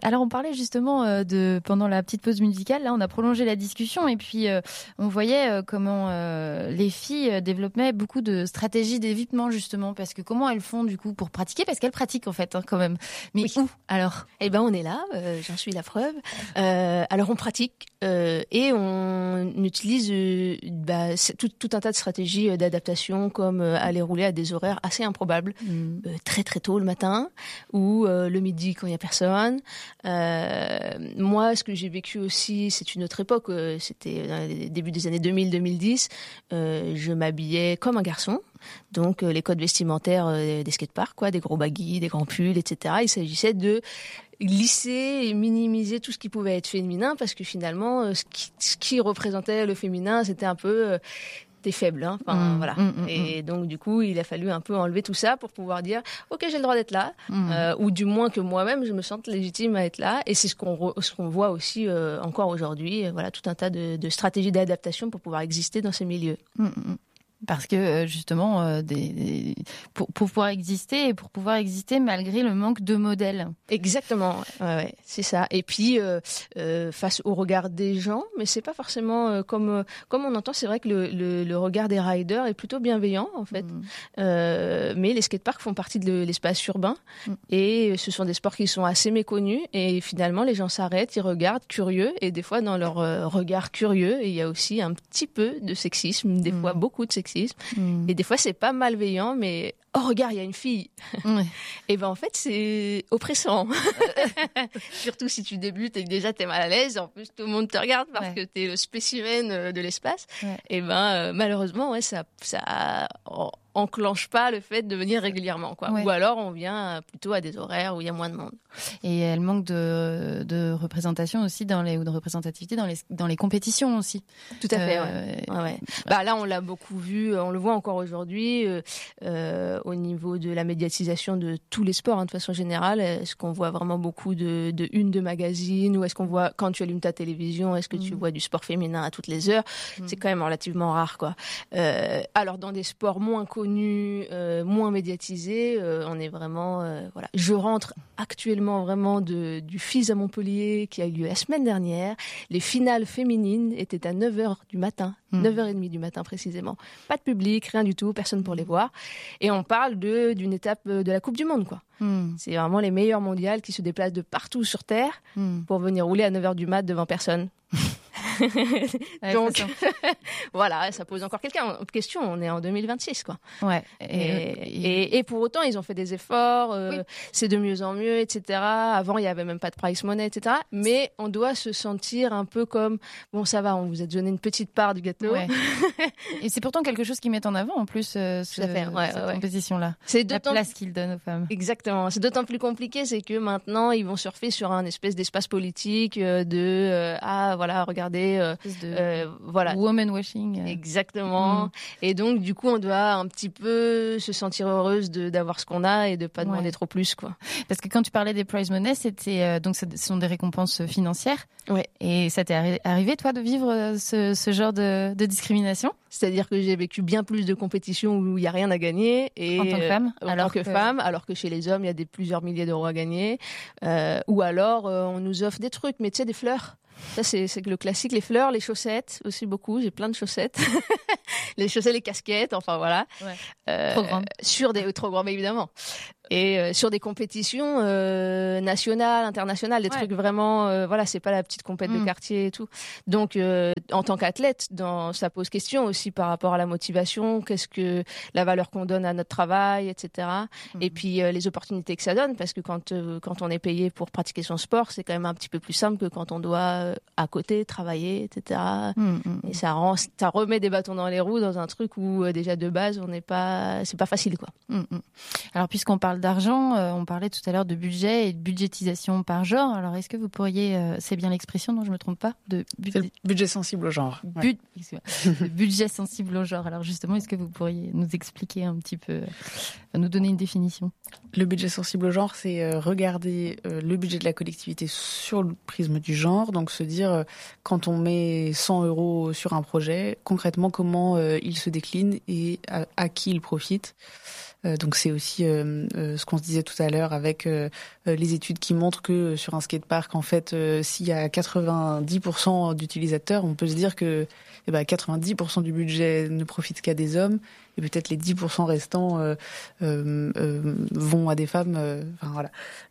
Alors on parlait justement pendant la petite pause musicale, là on a prolongé la discussion et puis on voyait comment les filles développaient beaucoup de stratégies d'évitement justement, parce que comment elles font du coup pour pratiquer, parce qu'elles pratiquent en fait quand même. Mais oui. Où alors? Eh ben on est là, j'en suis la preuve. Alors on pratique et on utilise tout un tas de stratégies d'adaptation, comme aller rouler à des horaires assez improbables, très très tôt le matin ou le midi quand il y a personne. Moi, ce que j'ai vécu aussi, c'est une autre époque. C'était dans les débuts des années 2000-2010. Je m'habillais comme un garçon. Donc les codes vestimentaires des skateparks, quoi, des gros baggy, des grands pulls, etc. Il s'agissait de lisser et minimiser tout ce qui pouvait être féminin, parce que finalement, ce qui représentait le féminin, c'était un peu t'es faible, hein. Enfin, voilà. Et donc du coup, il a fallu un peu enlever tout ça pour pouvoir dire ok, j'ai le droit d'être là, ou du moins que moi-même je me sente légitime à être là. Et c'est ce qu'on voit aussi encore aujourd'hui. Voilà, tout un tas de stratégies d'adaptation pour pouvoir exister dans ces milieux. Parce que justement, pour pouvoir exister et pour pouvoir exister malgré le manque de modèles. Exactement, ouais, c'est ça. Et puis face au regard des gens, mais c'est pas forcément comme on entend. C'est vrai que le regard des riders est plutôt bienveillant en fait. Mais les skateparks font partie de l'espace urbain et ce sont des sports qui sont assez méconnus. Et finalement, les gens s'arrêtent, ils regardent, curieux, et des fois dans leur regard curieux, il y a aussi un petit peu de sexisme, des fois beaucoup de sexisme. Et des fois, c'est pas malveillant, mais oh, regarde, il y a une fille. Et ben en fait, c'est oppressant. Surtout si tu débutes et que déjà t'es mal à l'aise. En plus, tout le monde te regarde parce que t'es le spécimen de l'espace. Et ben malheureusement, ça enclenche pas le fait de venir régulièrement, quoi. Ou alors on vient plutôt à des horaires où il y a moins de monde. Et elle manque de représentation aussi ou de représentativité dans les compétitions aussi. Tout à fait. Ouais. Bah là, on l'a beaucoup vu, on le voit encore aujourd'hui au niveau de la médiatisation de tous les sports, hein, de façon générale. Est-ce qu'on voit vraiment beaucoup de une de magazines, ou est-ce qu'on voit, quand tu allumes ta télévision, est-ce que tu vois du sport féminin à toutes les heures? C'est quand même relativement rare, quoi. Alors dans des sports moins connus, moins médiatisés, on est vraiment voilà. Je rentre actuellement vraiment du FIS à Montpellier qui a eu lieu la semaine dernière. Les finales féminines étaient à 9h du matin, 9h30 du matin précisément. Pas de public, rien du tout, personne pour les voir. Et on parle d'une étape de la Coupe du Monde, quoi. C'est vraiment les meilleures mondiales qui se déplacent de partout sur Terre pour venir rouler à 9h du mat devant personne. Donc voilà, ça pose encore question. On est en 2026, quoi. Ouais. Et pour autant, ils ont fait des efforts. C'est de mieux en mieux, etc. Avant, il y avait même pas de prize money, etc. Mais on doit se sentir un peu comme bon, ça va, on vous a donné une petite part du gâteau. Ouais. Et c'est pourtant quelque chose qu'ils mettent en avant en plus, cette compétition-là. C'est la place qu'ils donnent aux femmes. Exactement. C'est d'autant plus compliqué, c'est que maintenant, ils vont surfer sur un espèce d'espace politique voilà, regardez. Voilà. Woman washing. Exactement. Et donc, du coup, on doit un petit peu se sentir heureuse d'avoir ce qu'on a et de pas demander trop plus, quoi. Parce que quand tu parlais des prize money, c'était donc ce sont des récompenses financières. Ouais. Et ça t'est arrivé, toi, de vivre ce genre de discrimination? C'est-à-dire que j'ai vécu bien plus de compétitions où il y a rien à gagner, et en tant que femme, alors que chez les hommes, il y a plusieurs milliers d'euros à gagner, ou alors on nous offre des trucs, mais tu sais, des fleurs. Ça, c'est le classique, les fleurs, les chaussettes, aussi beaucoup. J'ai plein de chaussettes. Les chaussettes, les casquettes, enfin voilà. Trop grandes. Trop grandes, évidemment. Et sur des compétitions nationales, internationales, des trucs vraiment, voilà, c'est pas la petite compète de quartier et tout. Donc, en tant qu'athlète, ça pose question aussi par rapport à la motivation, qu'est-ce que la valeur qu'on donne à notre travail, etc. Et puis les opportunités que ça donne, parce que quand on est payé pour pratiquer son sport, c'est quand même un petit peu plus simple que quand on doit à côté travailler, etc. Et ça remet des bâtons dans les roues dans un truc où déjà de base c'est pas facile, quoi. Alors puisqu'on parle d'argent, on parlait tout à l'heure de budget et de budgétisation par genre. Alors est-ce que vous pourriez, c'est bien l'expression, non, je me trompe pas, budget sensible au genre. Budget sensible au genre. Alors justement, est-ce que vous pourriez nous expliquer un petit peu, nous donner une définition? Le budget sensible au genre, c'est regarder le budget de la collectivité sur le prisme du genre. Donc se dire, quand on met 100 € sur un projet, concrètement comment il se décline et à qui il profite. Donc c'est aussi ce qu'on se disait tout à l'heure avec les études qui montrent que sur un skatepark, en fait, s'il y a 90% d'utilisateurs, on peut se dire que 90% du budget ne profite qu'à des hommes et peut-être les 10% restants vont à des femmes. Enfin voilà.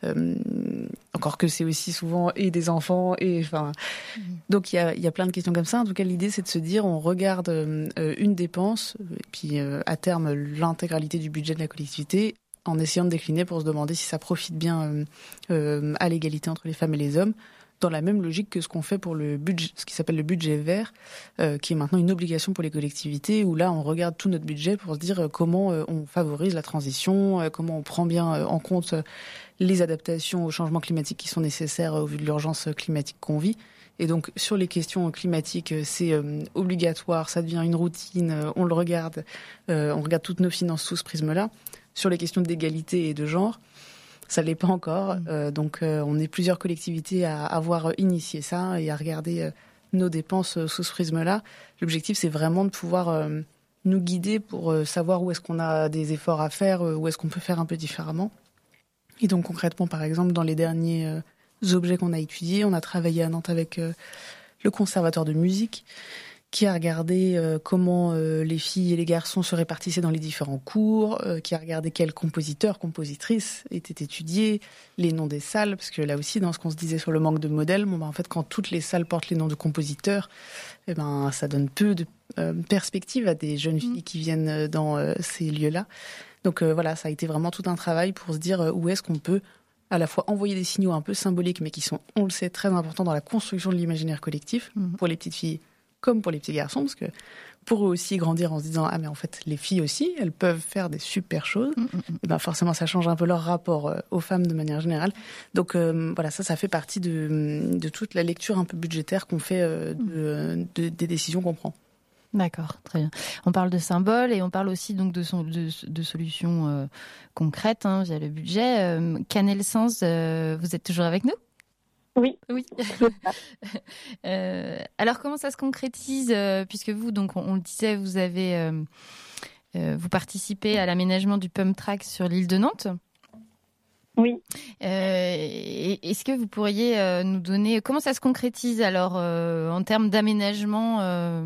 Encore que c'est aussi souvent et des enfants et enfin. Donc il y a plein de questions comme ça. En tout cas, l'idée c'est de se dire on regarde une dépense et puis à terme l'intégralité du budget de la collectivité en essayant de décliner pour se demander si ça profite bien à l'égalité entre les femmes et les hommes, dans la même logique que ce qu'on fait pour le budget, ce qui s'appelle le budget vert, qui est maintenant une obligation pour les collectivités, où là on regarde tout notre budget pour se dire comment on favorise la transition, comment on prend bien en compte les adaptations au changement climatique qui sont nécessaires au vu de l'urgence climatique qu'on vit. Et donc sur les questions climatiques, c'est obligatoire, ça devient une routine, on le regarde, on regarde toutes nos finances sous ce prisme-là. Sur les questions d'égalité et de genre, ça ne l'est pas encore. Donc on est plusieurs collectivités à avoir initié ça et à regarder nos dépenses sous ce prisme-là. L'objectif, c'est vraiment de pouvoir nous guider pour savoir où est-ce qu'on a des efforts à faire, où est-ce qu'on peut faire un peu différemment. Et donc concrètement, par exemple, dans les derniers objets qu'on a étudiés, on a travaillé à Nantes avec le conservatoire de musique qui a regardé comment les filles et les garçons se répartissaient dans les différents cours, qui a regardé quels compositeurs, compositrices étaient étudiés, les noms des salles, parce que là aussi, dans ce qu'on se disait sur le manque de modèles, en fait, quand toutes les salles portent les noms de compositeurs, ça donne peu de perspective à des jeunes filles qui viennent dans ces lieux-là. Donc voilà, ça a été vraiment tout un travail pour se dire où est-ce qu'on peut à la fois envoyer des signaux un peu symboliques, mais qui sont, on le sait, très importants dans la construction de l'imaginaire collectif, pour les petites filles comme pour les petits garçons, parce que pour eux aussi grandir en se disant « Ah mais en fait, les filles aussi, elles peuvent faire des super choses », et forcément ça change un peu leur rapport aux femmes de manière générale. Donc voilà, ça fait partie de toute la lecture un peu budgétaire qu'on fait des décisions qu'on prend. D'accord, très bien. On parle de symboles et on parle aussi donc de solutions concrètes via le budget. Canel Sens, vous êtes toujours avec nous ? Oui. Alors comment ça se concrétise puisque vous, donc on le disait, vous avez vous participez à l'aménagement du pump track sur l'île de Nantes. Oui. Est-ce que vous pourriez nous donner comment ça se concrétise alors en termes d'aménagement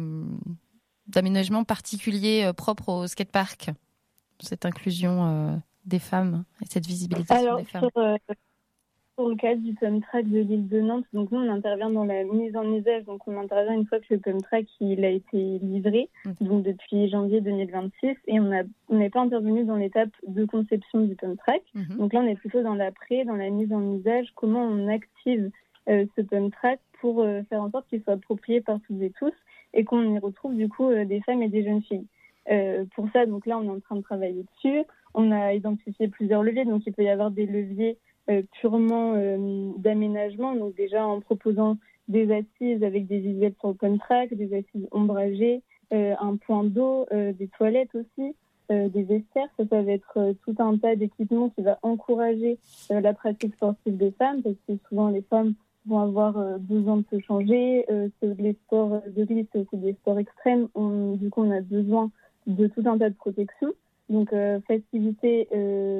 particulier propre au skatepark, cette inclusion des femmes et cette visibilisation des femmes. Pour le cas du pump track de l'île de Nantes, donc nous on intervient dans la mise en usage, donc on intervient une fois que le pump track il a été livré, donc depuis janvier 2026, et on n'est pas intervenu dans l'étape de conception du pump track. Donc là on est plutôt dans l'après, dans la mise en usage, comment on active ce pump track pour faire en sorte qu'il soit approprié par toutes et tous et qu'on y retrouve du coup des femmes et des jeunes filles. Pour ça, donc là on est en train de travailler dessus. On a identifié plusieurs leviers, donc il peut y avoir des leviers purement d'aménagement, donc déjà en proposant des assises avec des visuels sur le pump track, des assises ombragées, un point d'eau, des toilettes aussi, des vestiaires. Ça va être tout un tas d'équipements qui va encourager la pratique sportive des femmes, parce que souvent les femmes vont avoir besoin de se changer. Les sports de risque, c'est aussi des sports extrêmes. Du coup, on a besoin de tout un tas de protections. Donc, faciliter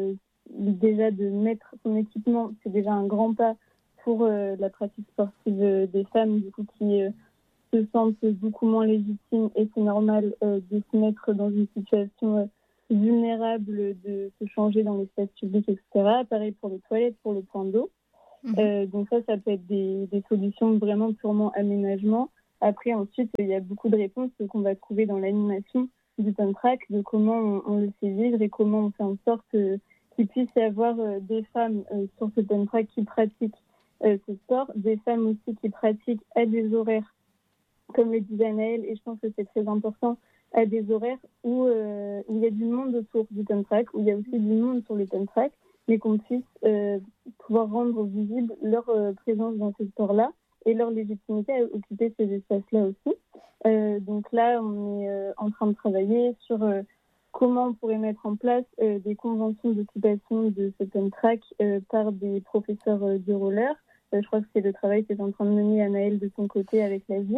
déjà de mettre son équipement, c'est déjà un grand pas pour la pratique sportive des femmes, du coup, qui se sentent beaucoup moins légitimes, et c'est normal de se mettre dans une situation vulnérable, de se changer dans l'espace public, etc. Pareil pour les toilettes, pour le point d'eau. Donc ça peut être des solutions vraiment purement aménagement. Après, ensuite, il y a beaucoup de réponses qu'on va trouver dans l'animation du pump track, de comment on le fait vivre et comment on fait en sorte qu'il puisse y avoir des femmes sur ce pump track qui pratiquent ce sport, des femmes aussi qui pratiquent à des horaires, comme le disait Anaëlle, et je pense que c'est très important, à des horaires où il y a du monde autour du pump track, où il y a aussi du monde sur le pump track, mais qu'on puisse pouvoir rendre visible leur présence dans ces sports-là et leur légitimité à occuper ces espaces-là aussi. Donc là, on est en train de travailler sur comment on pourrait mettre en place des conventions d'occupation de ce pump track par des professeurs de roller. Je crois que c'est le travail que est en train de mener Anaëlle de son côté avec la ville.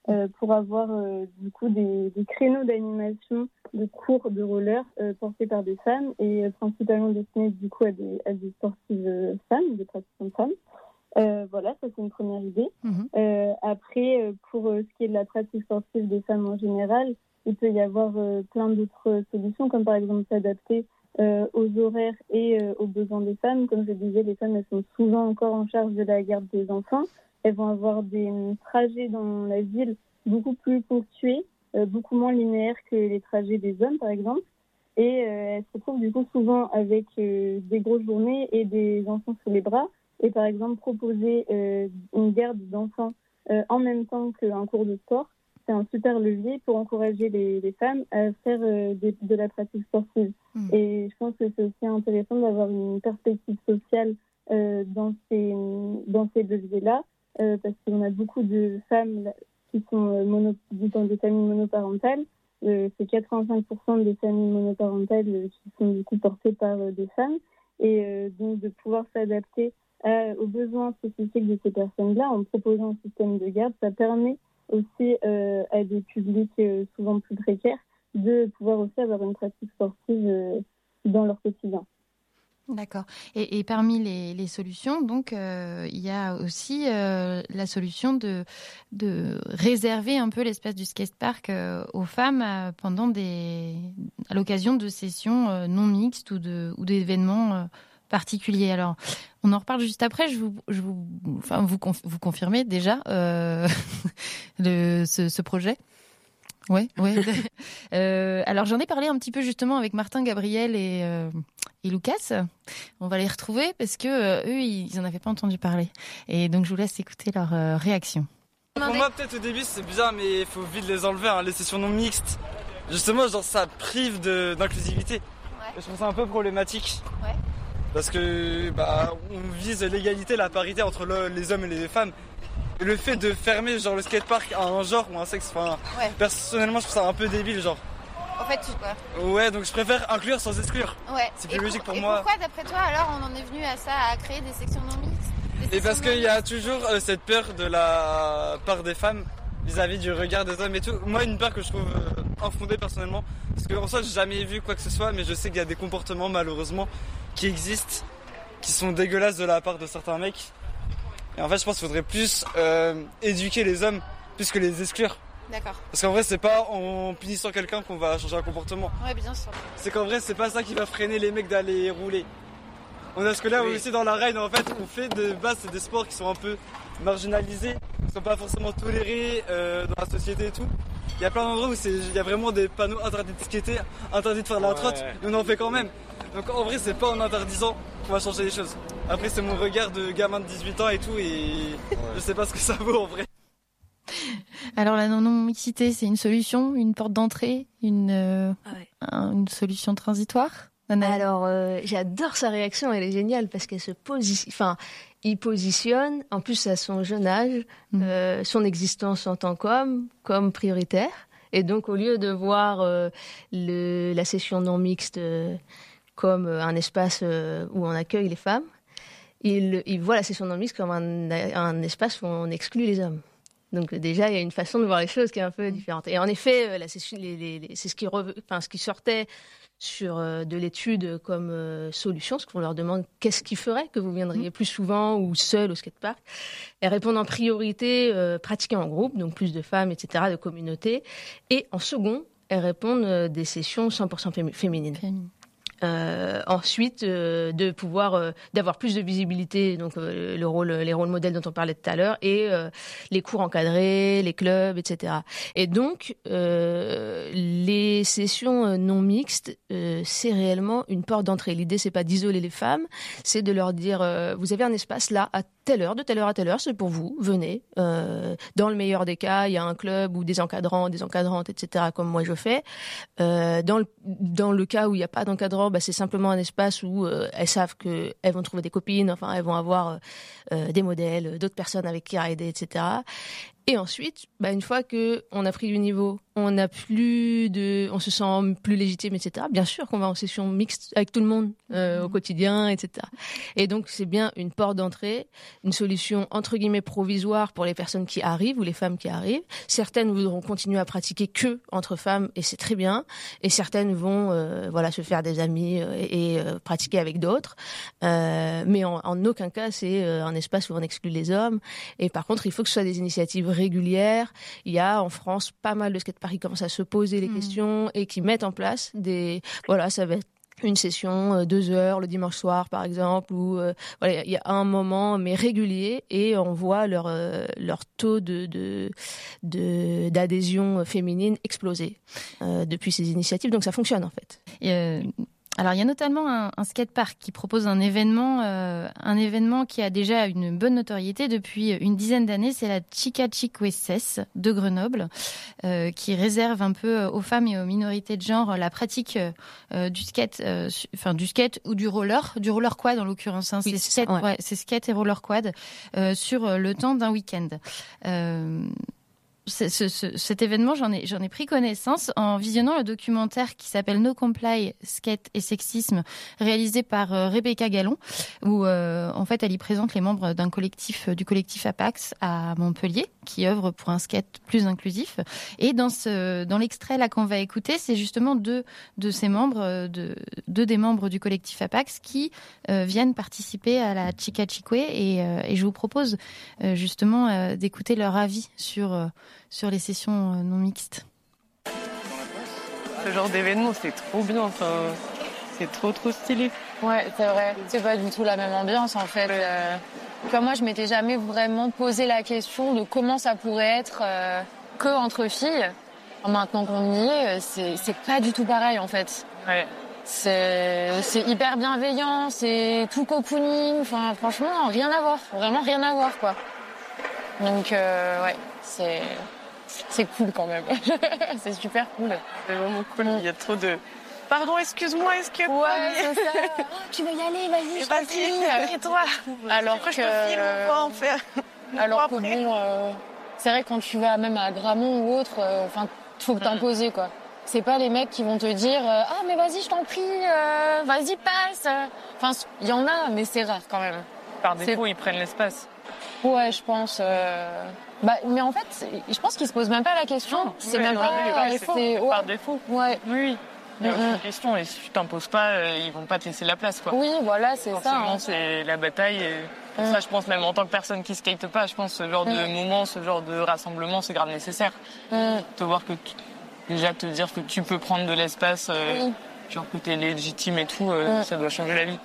pour avoir du coup des créneaux d'animation de cours de roller portés par des femmes et principalement destinés du coup à des sportives femmes, des pratiquantes femmes. Voilà, ça c'est une première idée. Après, pour ce qui est de la pratique sportive des femmes en général, il peut y avoir plein d'autres solutions, comme par exemple s'adapter aux horaires et aux besoins des femmes. Comme je disais, les femmes elles sont souvent encore en charge de la garde des enfants. Elles vont avoir des trajets dans la ville beaucoup plus ponctués, beaucoup moins linéaires que les trajets des hommes, par exemple. Et elles se retrouvent du coup souvent avec des grosses journées et des enfants sous les bras. Et par exemple, proposer une garde d'enfants en même temps qu'un cours de sport, c'est un super levier pour encourager les femmes à faire de la pratique sportive. Et je pense que c'est aussi intéressant d'avoir une perspective sociale dans ces leviers-là, parce qu'on a beaucoup de femmes qui sont dans des familles monoparentales. C'est 85% des familles monoparentales qui sont du coup portées par des femmes. Et donc de pouvoir s'adapter aux besoins spécifiques de ces personnes-là en proposant un système de garde, ça permet aussi à des publics souvent plus précaires de pouvoir aussi avoir une pratique sportive dans leur quotidien. D'accord. Et parmi les solutions, donc, il y a aussi la solution de réserver un peu l'espace du skatepark aux femmes à l'occasion de sessions non mixtes ou d'événements particuliers. Alors, on en reparle juste après. Vous confirmez déjà ce projet ? Ouais. Alors j'en ai parlé un petit peu justement avec Martin, Gabriel et Lucas. On va les retrouver parce que eux, ils en avaient pas entendu parler. Et donc je vous laisse écouter leur réaction. Pour moi, peut-être au début c'est bizarre, mais il faut vite les enlever, les sessions non mixtes. Justement, genre ça prive d'inclusivité. Ouais. Je trouve ça un peu problématique. Ouais. Parce que on vise l'égalité, la parité entre les hommes et les femmes. Et le fait de fermer le skatepark à un genre ou un sexe, personnellement je trouve ça un peu débile genre. En fait, Ouais, donc je préfère inclure sans exclure. Ouais. C'est plus logique pour moi. Et pourquoi d'après toi alors on en est venu à ça, à créer des sections non mixtes? Et parce qu'il y a toujours cette peur de la part des femmes vis-à-vis du regard des hommes et tout. Moi, une peur que je trouve infondée personnellement, parce qu'en soi j'ai jamais vu quoi que ce soit, mais je sais qu'il y a des comportements malheureusement qui existent, qui sont dégueulasses de la part de certains mecs. Et en fait, je pense qu'il faudrait plus éduquer les hommes, plus que les exclure. D'accord. Parce qu'en vrai, c'est pas en punissant quelqu'un qu'on va changer un comportement. Ouais, bien sûr. C'est qu'en vrai, c'est pas ça qui va freiner les mecs d'aller rouler. On a ce que là aussi dans la raid, en fait, on fait de base, c'est des sports qui sont un peu marginalisés, qui sont pas forcément tolérés dans la société et tout. Il y a plein d'endroits où il y a vraiment des panneaux interdits de skater, interdits de faire de la trotte, mais on en fait quand même. Donc en vrai, c'est pas en interdisant qu'on va changer les choses. Après, c'est mon regard de gamin de 18 ans et tout, et je sais pas ce que ça vaut en vrai. Alors la non-mixité, c'est une solution, une porte d'entrée, une solution transitoire? Alors, j'adore sa réaction, elle est géniale parce qu'elle il positionne, en plus à son jeune âge, son existence en tant qu'homme comme prioritaire. Et donc, au lieu de voir la session non mixte comme un espace où on accueille les femmes, il voit la session non mixte comme un espace où on exclut les hommes. Donc déjà, il y a une façon de voir les choses qui est un peu différente. Et en effet, la session, c'est ce qui sortait sur de l'étude comme solution, parce qu'on leur demande qu'est-ce qui ferait que vous viendriez plus souvent ou seul au skatepark. Elles répondent en priorité pratiquer en groupe, donc plus de femmes, etc., de communautés. Et en second, elles répondent des sessions 100% féminines. Ensuite, de pouvoir d'avoir plus de visibilité, donc les rôles modèles dont on parlait tout à l'heure, et les cours encadrés, les clubs, etc. Et donc les sessions non mixtes, c'est réellement une porte d'entrée. L'idée, c'est pas d'isoler les femmes, c'est de leur dire vous avez un espace là à telle heure, de telle heure à telle heure, c'est pour vous, venez. Dans le meilleur des cas, il y a un club ou des encadrants, des encadrantes, etc., comme moi je fais. Dans le cas où il n'y a pas d'encadrant, c'est simplement un espace où elles savent qu'elles vont trouver des copines, enfin elles vont avoir des modèles, d'autres personnes avec qui rider, etc. Et ensuite, une fois qu'on a pris du niveau, on se sent plus légitime, etc. Bien sûr qu'on va en session mixte avec tout le monde au quotidien, etc. Et donc c'est bien une porte d'entrée, une solution entre guillemets provisoire pour les personnes qui arrivent ou les femmes qui arrivent. Certaines voudront continuer à pratiquer que entre femmes et c'est très bien. Et certaines vont se faire des amis et pratiquer avec d'autres. Mais en aucun cas c'est un espace où on exclut les hommes. Et par contre il faut que ce soit des initiatives régulières. Il y a en France pas mal de skateparks qui commencent à se poser les questions et qui mettent en place ça va être une session 2 heures le dimanche soir par exemple où il y a un moment mais régulier et on voit leur taux d'adhésion féminine exploser depuis ces initiatives, donc ça fonctionne en fait. Alors, il y a notamment un skatepark qui propose un événement qui a déjà une bonne notoriété depuis une dizaine d'années. C'est la Chica-Chicueces de Grenoble, qui réserve un peu aux femmes et aux minorités de genre la pratique du skate ou du roller quad en l'occurrence. Hein. Oui, c'est skate et roller quad sur le temps d'un week-end. Cet événement, j'en ai pris connaissance en visionnant le documentaire qui s'appelle No Comply, Skate et Sexisme, réalisé par Rebecca Gallon, où en fait elle y présente les membres du collectif APAX à Montpellier, qui œuvre pour un skate plus inclusif. Et dans l'extrait là qu'on va écouter, c'est justement deux des membres du collectif APAX qui viennent participer à la Chica Chique et je vous propose justement d'écouter leur avis sur les sessions non mixtes. Ce genre d'événement, c'est trop bien, enfin, c'est trop stylé. Ouais, c'est vrai. C'est pas du tout la même ambiance en fait. Comme moi, je m'étais jamais vraiment posé la question de comment ça pourrait être que entre filles. Maintenant qu'on y est, c'est pas du tout pareil en fait. Ouais. C'est hyper bienveillant, c'est tout cocooning. Enfin, franchement, rien à voir. Vraiment rien à voir, quoi. Donc, ouais, c'est cool quand même. C'est super cool. C'est vraiment cool. Il y a trop de... Pardon, excuse-moi, est-ce que... Ouais, c'est ça. Oh, tu veux y aller, vas-y, et toi. Alors que... je te filme, on va en faire. Alors que bon, c'est vrai que quand tu vas même à Gramont ou autre, faut que t'imposer, quoi. C'est pas les mecs qui vont te dire ah mais vas-y, je t'en prie, vas-y, passe. Enfin, il y en a, mais c'est rare quand même. Par défaut, ils prennent l'espace. Ouais, je pense. Mais en fait, je pense qu'ils se posent même pas la question. Non, c'est même pas. C'est par défaut. Ouais. Oui. Il n'y a aucune question. Et si tu t'imposes pas, ils vont pas te laisser la place, quoi. Oui, voilà, c'est forcément, ça. C'est la bataille. Et pour ça, je pense même en tant que personne qui skate pas, je pense ce genre de moment, ce genre de rassemblement, c'est grave nécessaire. Te voir que déjà te dire que tu peux prendre de l'espace, genre que t'es légitime et tout, ça doit changer la vie.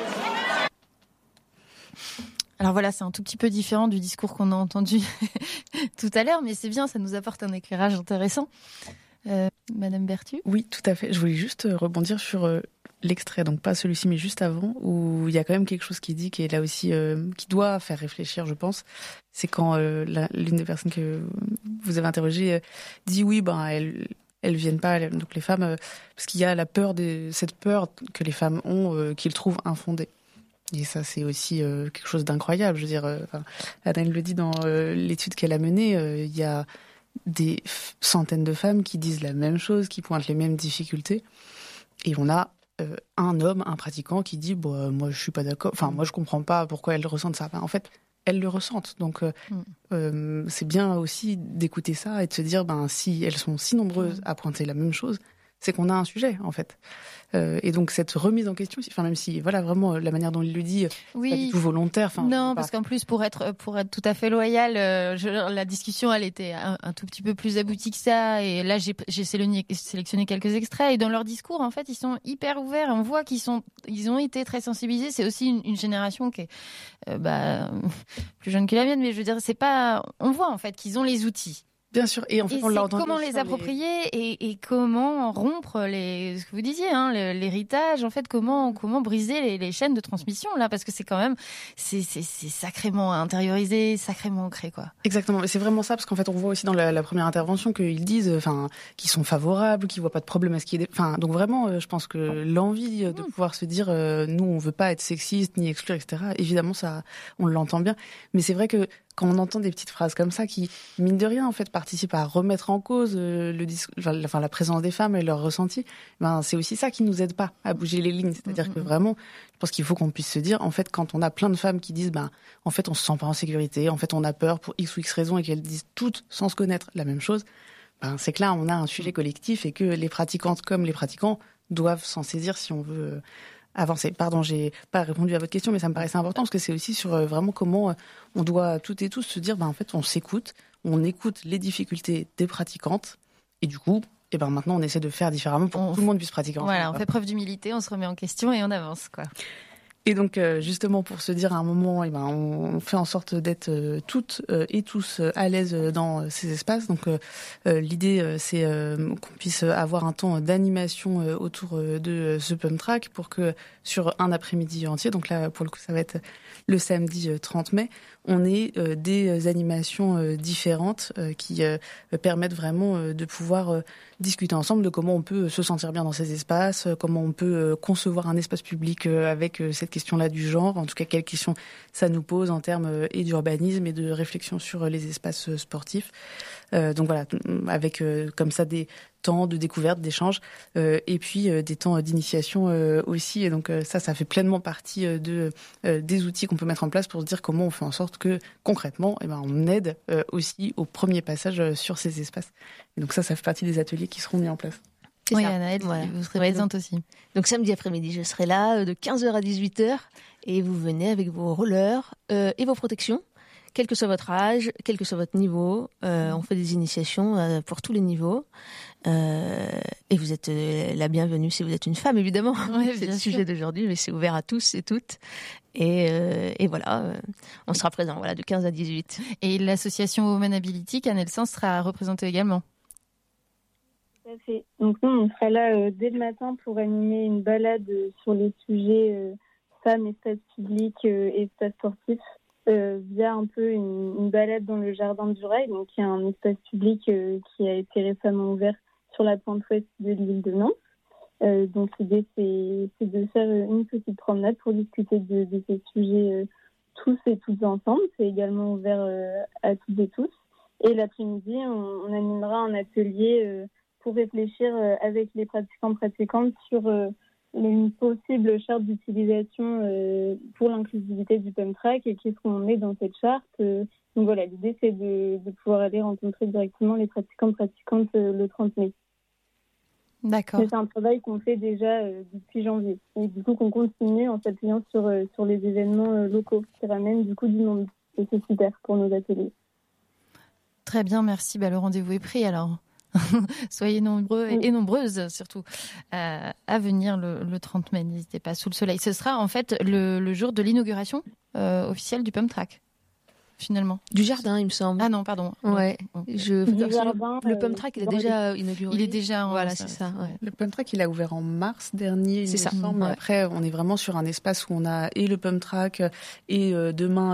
Alors voilà, c'est un tout petit peu différent du discours qu'on a entendu tout à l'heure, mais c'est bien, ça nous apporte un éclairage intéressant. Madame Berthu ? Oui, tout à fait. Je voulais juste rebondir sur l'extrait, donc pas celui-ci, mais juste avant, où il y a quand même quelque chose qui dit, qui est là aussi, qui doit faire réfléchir, je pense. C'est quand l'une des personnes que vous avez interrogées dit oui, elles viennent pas, donc les femmes, parce qu'il y a cette peur que les femmes ont, qu'ils trouvent infondée. Et ça, c'est aussi quelque chose d'incroyable. Je veux dire, Anaëlle le dit dans l'étude qu'elle a menée, il y a des centaines de femmes qui disent la même chose, qui pointent les mêmes difficultés. Et on a un homme, un pratiquant, qui dit moi, je suis pas d'accord. Enfin, moi, je comprends pas pourquoi elles ressentent ça. En fait, elles le ressentent. Donc, c'est bien aussi d'écouter ça et de se dire, si elles sont si nombreuses à pointer la même chose, c'est qu'on a un sujet, en fait. Et donc, cette remise en question, même si, voilà, vraiment, la manière dont il le dit, c'est pas du tout volontaire. Non, parce qu'en plus, pour être tout à fait loyal, la discussion, elle était un tout petit peu plus aboutie que ça. Et là, j'ai sélectionné quelques extraits. Et dans leur discours, en fait, ils sont hyper ouverts. On voit ils ont été très sensibilisés. C'est aussi une génération qui est, plus jeune que la mienne. Mais je veux dire, on voit, en fait, qu'ils ont les outils. Bien sûr, et en fait, on l'a entendu. Comment les approprier et comment rompre ce que vous disiez, l'héritage, en fait, comment briser les chaînes de transmission, là, parce que c'est quand même, c'est sacrément intériorisé, sacrément ancré, quoi. Exactement, mais c'est vraiment ça, parce qu'en fait, on voit aussi dans la première intervention qu'ils disent, qu'ils sont favorables, qu'ils voient pas de problème à ce qu'il y ait donc vraiment, je pense que l'envie de pouvoir se dire, nous, on veut pas être sexiste, ni exclure, etc., évidemment, ça, on l'entend bien, mais c'est vrai que quand on entend des petites phrases comme ça qui, mine de rien, en fait, participent à remettre en cause la présence des femmes et leurs ressentis, c'est aussi ça qui nous aide pas à bouger les lignes. C'est-à-dire que vraiment, je pense qu'il faut qu'on puisse se dire, en fait, quand on a plein de femmes qui disent, en fait, on se sent pas en sécurité, en fait, on a peur pour X ou X raisons et qu'elles disent toutes, sans se connaître, la même chose, c'est que là, on a un sujet collectif et que les pratiquantes comme les pratiquants doivent s'en saisir si on veut avancer. Pardon, j'ai pas répondu à votre question, mais ça me paraissait important parce que c'est aussi sur vraiment comment on doit toutes et tous se dire, en fait, on s'écoute, on écoute les difficultés des pratiquantes et du coup, maintenant, on essaie de faire différemment pour que tout le monde puisse pratiquer ensemble. Voilà, on fait preuve d'humilité, on se remet en question et on avance, quoi. Et donc, justement, pour se dire à un moment, on fait en sorte d'être toutes et tous à l'aise dans ces espaces. Donc, l'idée, c'est qu'on puisse avoir un temps d'animation autour de ce pump track pour que sur un après-midi entier, donc là, pour le coup, ça va être le samedi 30 mai, on ait des animations différentes qui permettent vraiment de pouvoir discuter ensemble de comment on peut se sentir bien dans ces espaces, comment on peut concevoir un espace public avec cette question-là du genre, en tout cas quelles questions ça nous pose en termes et d'urbanisme et de réflexion sur les espaces sportifs. Donc voilà, avec comme ça des temps de découverte, d'échange, et puis des temps d'initiation aussi. Et donc ça fait pleinement partie des outils qu'on peut mettre en place pour se dire comment on fait en sorte que concrètement, on aide aussi au premier passage sur ces espaces. Et donc ça fait partie des ateliers qui seront mis en place. Oui, Anaëlle, vous serez présente aussi. Donc samedi après-midi, je serai là de 15h à 18h et vous venez avec vos rollers et vos protections. Quel que soit votre âge, quel que soit votre niveau, on fait des initiations pour tous les niveaux. Et vous êtes la bienvenue si vous êtes une femme, évidemment. Ouais, c'est le sujet d'aujourd'hui, mais c'est ouvert à tous et toutes. Et voilà, on sera présent de 15 à 18. Et l'association Women Ability, qu'Annelle Sens sera représentée également. Tout à fait. Donc nous, on sera là dès le matin pour animer une balade sur les sujets femmes, espaces publics et espaces sportifs. Via un peu une balade dans le jardin du Rail, donc il y a un espace public qui a été récemment ouvert sur la pointe ouest de l'île de Nantes. Donc l'idée c'est de faire une petite promenade pour discuter de ces sujets tous et toutes ensemble. C'est également ouvert à toutes et tous. Et l'après-midi, on animera un atelier pour réfléchir avec les pratiquantes sur une possible charte d'utilisation pour l'inclusivité du pump track et qu'est-ce qu'on met dans cette charte. Donc voilà, l'idée c'est de pouvoir aller rencontrer directement les pratiquantes le 30 mai. D'accord. C'est un travail qu'on fait déjà depuis janvier et du coup qu'on continue en s'appuyant sur les événements locaux qui ramènent du coup du monde. Et c'est super pour nos ateliers. Très bien, merci. Le rendez-vous est pris alors. Soyez nombreux et nombreuses surtout à venir le 30 mai, n'hésitez pas, sous le soleil. Ce sera en fait le jour de l'inauguration officielle du pump track, finalement. Du jardin, il me semble. Ah non, pardon. Ouais. Jardin, le pump track, il est déjà inauguré. Il est déjà voilà, c'est ça. Ouais. Le pump track, il a ouvert en mars dernier, il me semble. Ouais. Après, on est vraiment sur un espace où on a et le pump track et demain,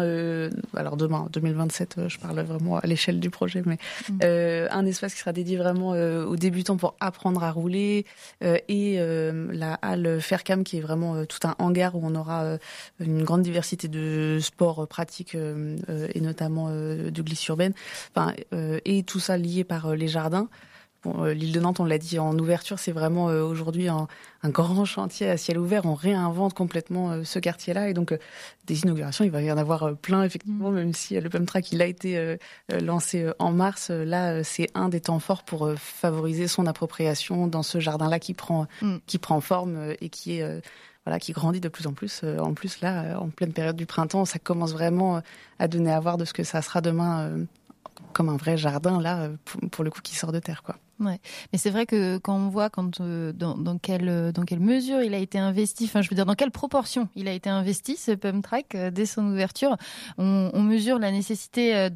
2027, je parle vraiment à l'échelle du projet, mais un espace qui sera dédié vraiment aux débutants pour apprendre à rouler et la halle Faircam qui est vraiment tout un hangar où on aura une grande diversité de sports pratiques et notamment de glisse urbaine, et tout ça lié par les jardins. Bon, l'île de Nantes, on l'a dit en ouverture, c'est vraiment aujourd'hui un grand chantier à ciel ouvert. On réinvente complètement ce quartier-là et donc des inaugurations, il va y en avoir plein effectivement, même si le pump track il a été lancé en mars. Là, c'est un des temps forts pour favoriser son appropriation dans ce jardin-là qui prend forme et qui est qui grandit de plus en plus. En plus, là, en pleine période du printemps, ça commence vraiment à donner à voir de ce que ça sera demain, comme un vrai jardin, là, pour le coup, qui sort de terre, quoi. Ouais. Mais c'est vrai que quand on voit dans quelle mesure il a été investi, dans quelle proportion il a été investi, ce pump track, dès son ouverture, on mesure la nécessité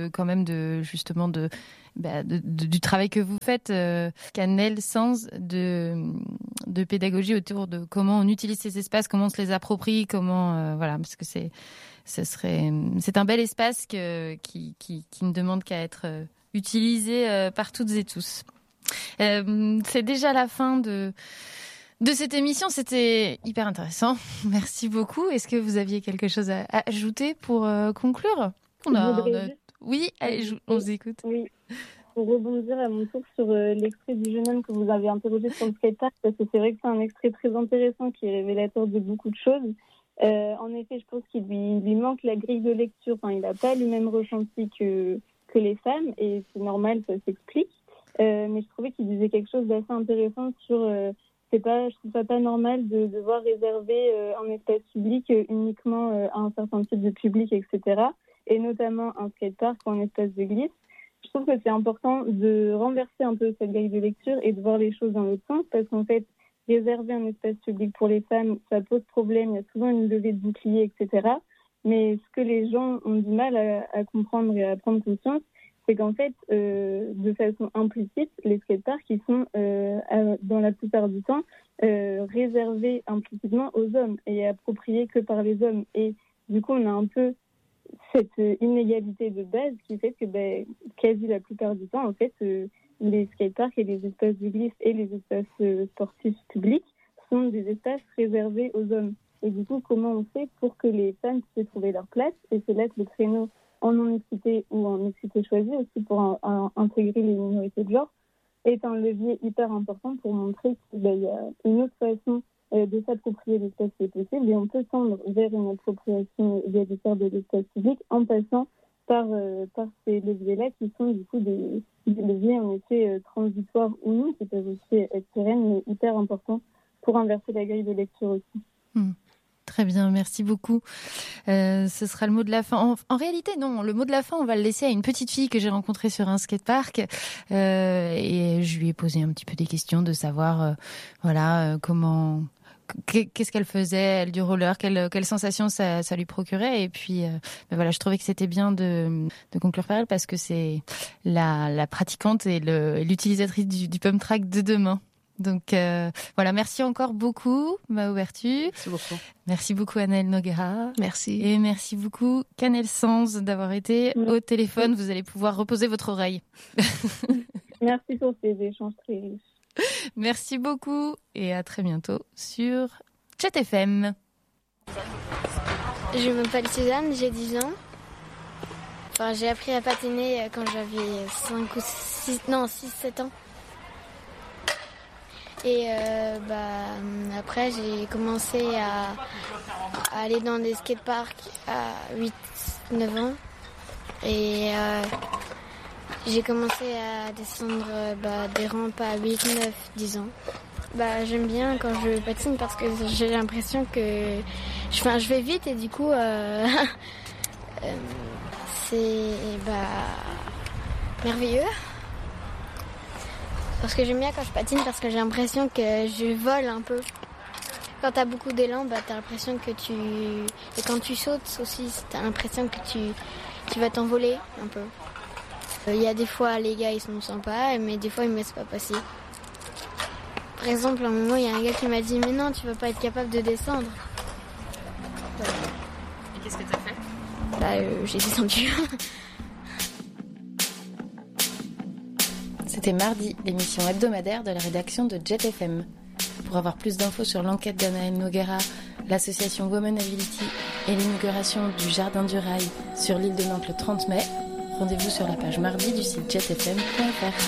du travail que vous faites, qu'Annelle Sens, de pédagogie autour de comment on utilise ces espaces, comment on se les approprie, parce que c'est un bel espace qui ne demande qu'à être utilisé par toutes et tous. C'est déjà la fin de cette émission, c'était hyper intéressant. Merci beaucoup. Est-ce que vous aviez quelque chose à ajouter pour conclure ? Oui, allez, on vous écoute. Oui. Pour rebondir à mon tour sur l'extrait du jeune homme que vous avez interrogé sur le skatepark, parce que c'est vrai que c'est un extrait très intéressant qui est révélateur de beaucoup de choses. En effet, je pense qu'il lui manque la grille de lecture. Enfin, il n'a pas le même ressenti que les femmes, et c'est normal, ça s'explique. Mais je trouvais qu'il disait quelque chose d'assez intéressant sur... je trouve ça pas normal de devoir réserver un espace public uniquement à un certain type de public, etc. Et notamment un skatepark ou un espace de glisse. Je trouve que c'est important de renverser un peu cette grille de lecture et de voir les choses dans l'autre sens, parce qu'en fait, réserver un espace public pour les femmes, ça pose problème, il y a souvent une levée de bouclier, etc. Mais ce que les gens ont du mal à comprendre et à prendre conscience, c'est qu'en fait, de façon implicite, les skateparks, ils sont, dans la plupart du temps, réservés implicitement aux hommes et appropriés que par les hommes. Et du coup, on a un peu cette inégalité de base qui fait que quasi la plupart du temps, en fait, les skateparks et les espaces de glisse et les espaces sportifs publics sont des espaces réservés aux hommes. Et du coup, comment on fait pour que les femmes puissent trouver leur place? Et c'est là que le créneau en non-mixité ou en mixité choisie, aussi pour intégrer les minorités de genre, est un levier hyper important pour montrer qu'il y a une autre façon de s'approprier l'espace qui est possible, et on peut tendre vers une appropriation égalitaire de l'espace public en passant par ces leviers-là qui sont du coup des leviers en effet transitoires ou non, qui peuvent aussi être pérennes, mais hyper importants pour inverser la grille de lecture aussi. Très bien, merci beaucoup. Ce sera le mot de la fin. En réalité, non, le mot de la fin, on va le laisser à une petite fille que j'ai rencontrée sur un skatepark. Et je lui ai posé un petit peu des questions de savoir, comment... Qu'est-ce qu'elle faisait, elle, du roller, quelle sensation ça lui procurait. Et puis, je trouvais que c'était bien de conclure par elle, parce que c'est la pratiquante et l'utilisatrice du pump track de demain. Donc merci encore beaucoup, Mao Bertu. Merci beaucoup. Merci beaucoup, Anaëlle Noguera. Merci. Et merci beaucoup, Canel Sanz, d'avoir été au téléphone. Vous allez pouvoir reposer votre oreille. Merci pour ces échanges très riches. Merci beaucoup et à très bientôt sur Chat FM. Je m'appelle Suzanne, j'ai 10 ans. Enfin, j'ai appris à patiner quand j'avais 6-7 ans. Et après, j'ai commencé à aller dans des skateparks à 8-9 ans. Et j'ai commencé à descendre des rampes à 8, 9, 10 ans. J'aime bien quand je patine parce que j'ai l'impression que je vais vite et du coup c'est merveilleux. Parce que j'aime bien quand je patine parce que j'ai l'impression que je vole un peu. Quand t'as beaucoup d'élan, t'as l'impression que Et quand tu sautes aussi, t'as l'impression que tu vas t'envoler un peu. Il y a des fois, les gars, ils sont sympas, mais des fois, ils me laissent pas passer. Par exemple, à un moment, il y a un gars qui m'a dit « Mais non, tu vas pas être capable de descendre. » Voilà. Et qu'est-ce que t'as fait ? J'ai descendu. C'était Mardi, l'émission hebdomadaire de la rédaction de Jet FM. Pour avoir plus d'infos sur l'enquête d'Anaëlle Noguera, l'association Women Ability et l'inauguration du Jardin du Rail sur l'île de Nantes le 30 mai, rendez-vous sur la page Mardi du site jetfm.fr.